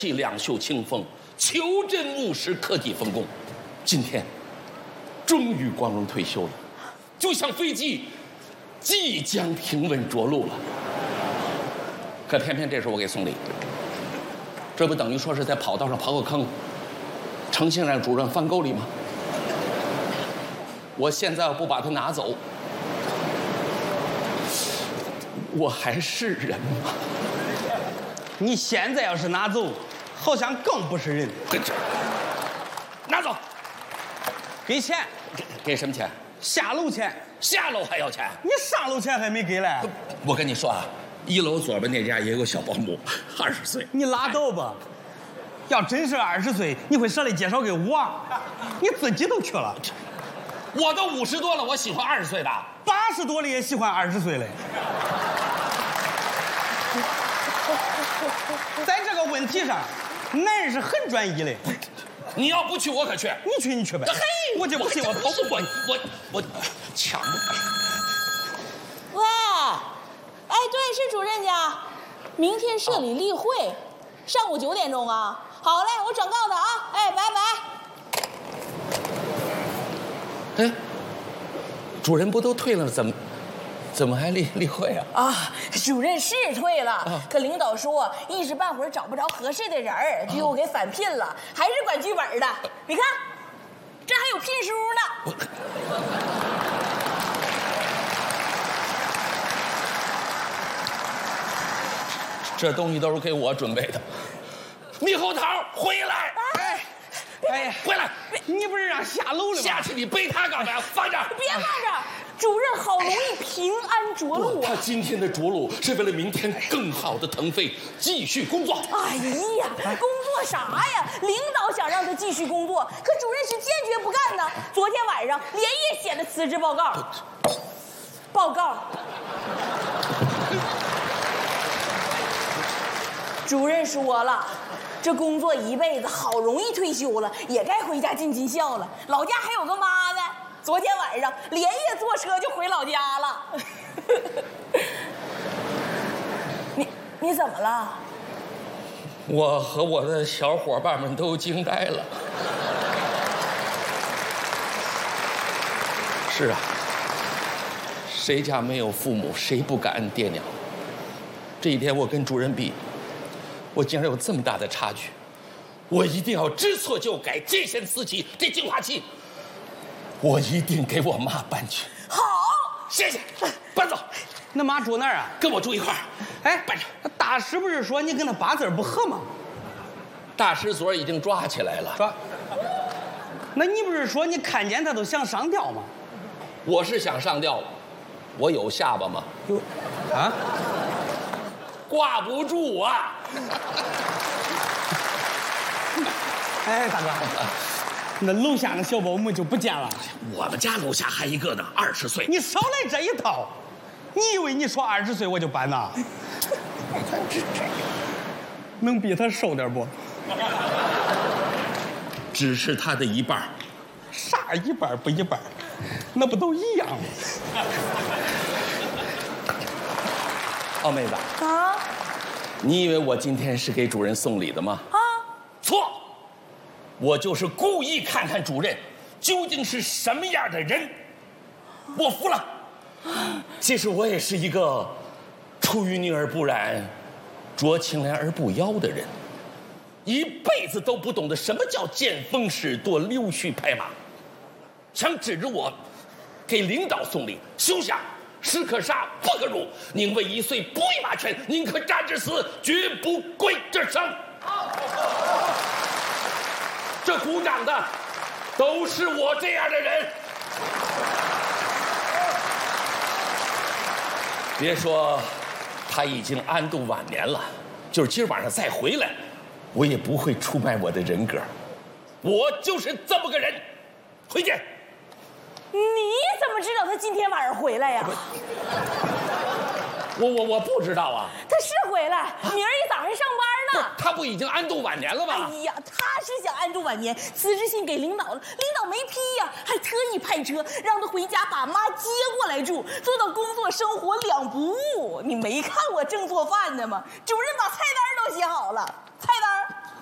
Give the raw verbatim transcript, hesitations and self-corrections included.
气两袖清风，求真务实，克己奉公。今天终于光荣退休了，就像飞机即将平稳着陆了。可偏偏这时候我给送礼，这不等于说是在跑道上刨个坑，诚心让主任翻沟里吗？我现在要不把它拿走，我还是人吗？ 你现在要是拿走，好像更不是人。 拿走， 给钱， 给给什么钱？ 下楼钱。 下楼还要钱？ 你上楼钱还没给嘞。 我跟你说啊，一楼左边那家也有个小保姆，二十岁。 你拉倒吧，要真是二十岁，你会舍得介绍给我？你自己都去了。 我都五十多了，我喜欢二十岁的。 八十多了也喜欢二十岁嘞。在这个问题上，男人是很专一的。 你要不去，我可去。 你去，你去呗。 嘿， 我就不信我跑不过你。 我我抢不。 喂，哎，对，是主任家。明天社里例会，哦、上午九点钟啊。好嘞，我转告他啊。哎，拜拜。 哎，主任不都退了，怎么怎么还例例会啊？ 啊，主任是退了，啊、可领导说一时半会儿找不着合适的人儿，就又给返聘了，啊、还是管剧本的。你看，这还有聘书呢。 这东西都是给我准备的。猕猴桃，回来！ 哎，哎呀， 回来！ 你不是让下楼了吗？ 下去你背他干嘛？放这儿！ 别放这儿！主任好容易平安着陆啊！ 他今天的着陆是为了明天更好的腾飞，继续工作。 哎呀，工作啥呀？领导想让他继续工作，可主任是坚决不干呢。昨天晚上连夜写的辞职报告。报告。主任说了，这工作一辈子，好容易退休了，也该回家尽尽孝了。老家还有个妈呢。昨天晚上连夜坐车就回老家了。你你怎么了？ 我和我的小伙伴们都惊呆了。是啊，谁家没有父母，谁不感恩爹娘？这一天我跟主任比，我竟然有这么大的差距。我一定要知错就改，见贤思齐。这净化器我一定给我妈搬去。 好， 谢谢，搬走。 那妈住哪儿啊？ 跟我住一块儿。 哎， 搬着。 大师不是说你跟他八字不合吗？ 大师昨儿已经抓起来了。 抓？那你不是说你看见他都想上吊吗？ 我是想上吊，我有下巴吗？ 有。啊？ 挂不住啊！ 哎，大哥。那楼下的小保姆就不见了。 我们家楼下还一个呢，二十岁。 你少来这一套！你以为你说二十岁我就搬呐？能比他瘦点不？ 只是他的一半。 啥一半不一半？那不都一样吗？ 哦，妹子啊， 你以为我今天是给主任送礼的吗？ 啊， 错。我就是故意看看主任究竟是什么样的人，我服了。其实我也是一个出淤泥而不染，濯清涟而不妖的人，一辈子都不懂得什么叫见风使舵、溜须拍马。想指着我给领导送礼，休想！士可杀，不可辱。宁为一岁，不为马犬，宁可战至死，绝不跪这生。这鼓掌的都是我这样的人。别说他已经安度晚年了，就是今儿晚上再回来，我也不会出卖我的人格。我就是这么个人。回见。 你怎么知道他今天晚上回来呀？ 我我我不知道啊。 他是回来，明儿一早上上班呢。 他不已经安度晚年了吗？ 哎呀，他是想安度晚年，辞职信给领导了，领导没批呀，还特意派车让他回家把妈接过来住，做到工作生活两不误。你没看我正做饭呢吗？主任把菜单都写好了。